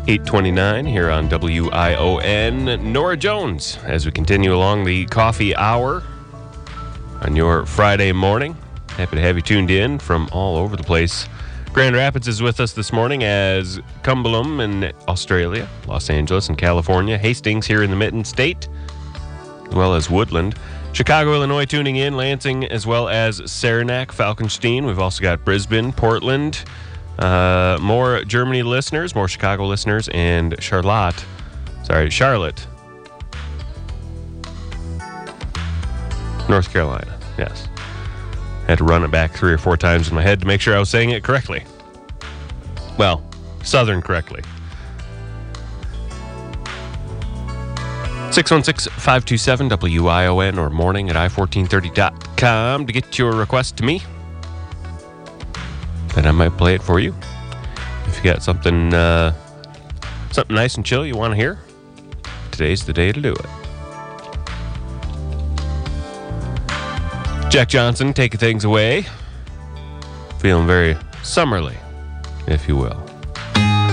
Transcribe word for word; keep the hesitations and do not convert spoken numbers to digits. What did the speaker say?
eight twenty-nine here on W I O N. Norah Jones, as we continue along the coffee hour on your Friday morning. Happy to have you tuned in from all over the place. Grand Rapids is with us this morning, as Cumberland in Australia, Los Angeles in California, Hastings here in the Mitten State, as well as Woodland. Chicago, Illinois tuning in, Lansing, as well as Saranac, Falkenstein. We've also got Brisbane, Portland, uh, more Germany listeners, more Chicago listeners, and Charlotte, sorry, Charlotte, North Carolina, yes. Had to run it back three or four times in my head to make sure I was saying it correctly. Well, Southern correctly. six one six, five two seven, W I O N or morning at i fourteen thirty dot com to get your request to me. Then I might play it for you. If you got something, uh, something nice and chill you want to hear, today's the day to do it. Jack Johnson taking things away. Feeling very summerly, if you will.